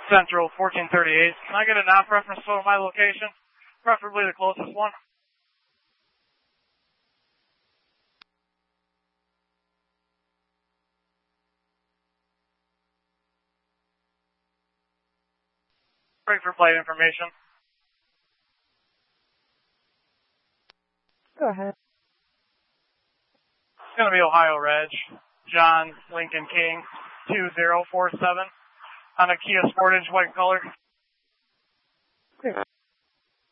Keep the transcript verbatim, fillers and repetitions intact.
Central fourteen thirty-eight. Can I get a nav reference for my location? Preferably the closest one. Break for flight information. Go ahead. It's going to be Ohio Reg, John Lincoln King, two zero four seven, on a Kia Sportage white color. Clear.